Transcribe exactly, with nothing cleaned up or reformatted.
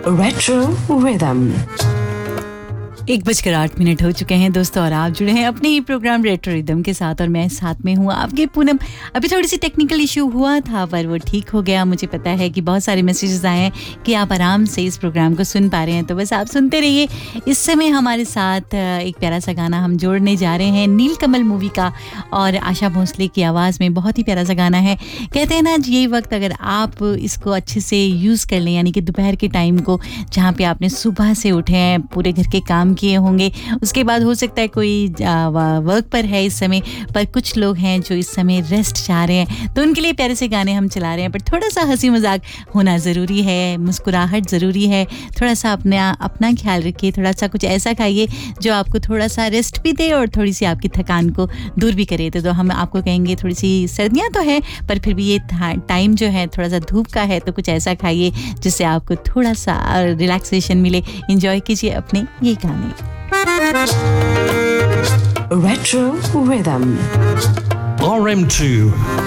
Retro Rhythm. एक बजकर आठ मिनट हो चुके हैं दोस्तों और आप जुड़े हैं अपने ही प्रोग्राम रेट्रो रिदम के साथ और मैं साथ में हूँ आपके पूनम। अभी थोड़ी सी टेक्निकल इशू हुआ था पर वो ठीक हो गया। मुझे पता है कि बहुत सारे मैसेजेस आए हैं कि आप आराम से इस प्रोग्राम को सुन पा रहे हैं, तो बस आप सुनते रहिए। इस समय हमारे साथ एक प्यारा सा गाना हम जोड़ने जा रहे हैं नीलकमल मूवी का और आशा भोसले की आवाज़ में। बहुत ही प्यारा सा गाना है। कहते हैं ना ये वक्त अगर आप इसको अच्छे से यूज़ कर लें, यानी कि दोपहर के टाइम को जहाँ पे आपने सुबह से उठे हैं, पूरे घर के काम किए होंगे, उसके बाद हो सकता है कोई वर्क पर है इस समय, पर कुछ लोग हैं जो इस समय रेस्ट चाह रहे हैं, तो उनके लिए प्यारे से गाने हम चला रहे हैं। पर थोड़ा सा हंसी मजाक होना ज़रूरी है, मुस्कुराहट ज़रूरी है। थोड़ा सा अपना अपना ख्याल रखिए, थोड़ा सा कुछ ऐसा खाइए जो आपको थोड़ा सा रेस्ट भी दे और थोड़ी सी आपकी थकान को दूर भी करे। तो, तो हम आपको कहेंगे थोड़ी सी सर्दियाँ तो है पर फिर भी ये टाइम जो है थोड़ा सा धूप का है, तो कुछ ऐसा खाइए जिससे आपको थोड़ा सा रिलैक्सेशन मिले। एंजॉय कीजिए अपने ये गाने। Retro Rhythm. R M two